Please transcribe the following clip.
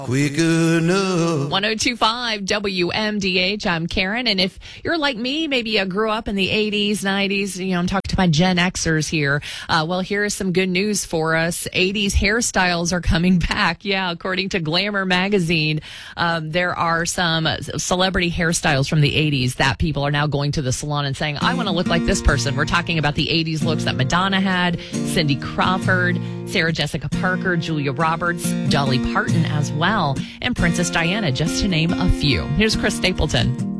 quick enough. 1025 WMDH. I'm Karen. And if you're like me, maybe you grew up in the 80s, 90s, I'm talking to my Gen Xers here. Well, here is some good news for us. 80s hairstyles are coming back. Yeah, according to Glamour magazine, there are some celebrity hairstyles from the 80s that people are now going to the salon and saying, I want to look like this person. We're talking about the 80s looks that Madonna had, Cindy Crawford, Sarah Jessica Parker, Julia Roberts, Dolly Parton as well, and Princess Diana, just to name a few. Here's Chris Stapleton.